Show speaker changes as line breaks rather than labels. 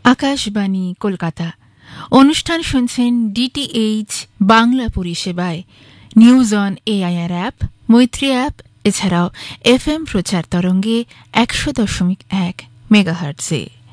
আকাশবাণী কলকাতা। অনুষ্ঠান শুনছেন ডিটিএইচ বাংলা পরিষেবায়, নিউজ অন এআইআর অ্যাপ, মৈত্রী অ্যাপ, এছাড়াও এফএম প্রচার তরঙ্গে 100.1 মেগাহার্টজে।